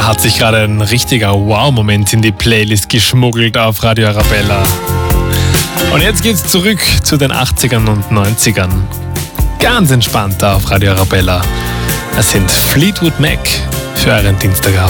Da hat sich gerade ein richtiger Wow-Moment in die Playlist geschmuggelt auf Radio Arabella. Und jetzt geht's zurück zu den 80ern und 90ern. Ganz entspannt da auf Radio Arabella. Das sind Fleetwood Mac für euren Dienstagabend.